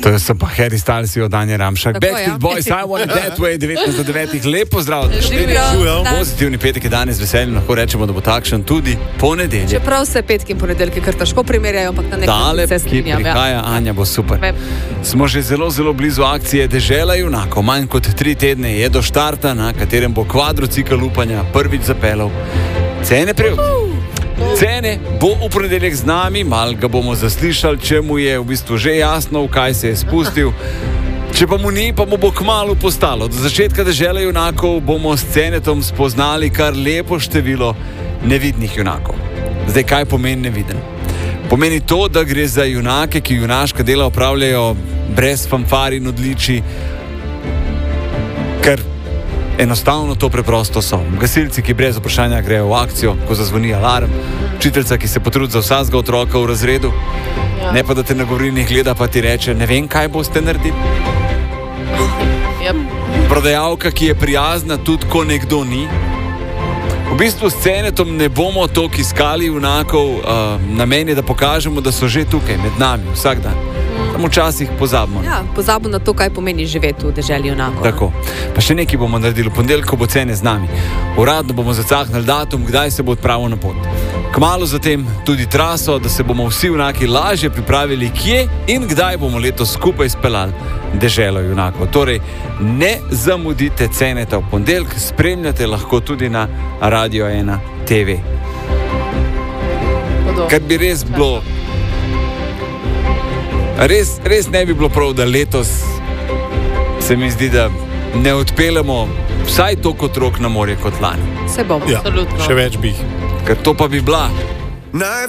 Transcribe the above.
To so pa Harry Styles od Anje Ramšak. Backstreet Boys, I Want It That Way, 19.9. Lepo zdrav. Pozitivni petek je danes, veseljem lahko rečemo, da bo takšen tudi ponedeljek. Čeprav se petki in ponedeljki kar težko primerjajo, ampak na nek način se strinjam. Prihaja, Anja, bo super. Smo že zelo blizu akcije Dežela junakov. Manj kot 3 tedne je do štarta, na katerem bo kvadrocikl upanja prvič zapeljal. Cene prevod. Cene bo v ponedeljek z nami, mal ga bomo zaslišali, če mu je v bistvu že jasno, v kaj se je spustil. Če pa mu ni, pa mu bo kmalu postalo. Do začetka Dežele junakov bomo s Cenetom spoznali kar lepo število nevidnih junakov. Zdaj, kaj pomeni neviden? Pomeni to, da gre za junake, ki junaška dela opravljajo brez fanfar in odličij, ker enostavno to preprosto so. Gasilci, ki brez vprašanja grejo v akcijo, ko zazvoni alarm, učiteljica, ki se potrudi za vsakega otroka v razredu, ne pa da te na govorilnih gleda, pa ti reče, ne vem, kaj boste naredili. Prodajalka, ki je prijazna tudi, ko nekdo ni. V bistvu s Cenetom ne bomo toliko iskali junakov, namen je, da pokažemo, da so že tukaj, med nami, vsak dan. Tam včasih pozabimo. Ja, pozabimo na to, kaj pomeni živeti v Deželi junakov. Tako. Pa še nekaj bomo naredili v ponedeljek, ko bo Cene z nami. Uradno bomo zacahnili datum, kdaj se bo odpravil na pot. Kmalu zatem tudi traso, da se bomo vsi junaki lažje pripravili, kje in kdaj bomo letos skupaj speljali Deželo junakov. Torej, ne zamudite Ceneta v ponedeljek, spremljate lahko tudi na Radio 1 TV. Kar bi res bilo... Res ne bi bilo prav, da letos se mi zdi, da ne odpeljemo vsaj toliko otrok na morje kot lani. Se bomo, absolutno. Še več bi. Ker to pa bi bila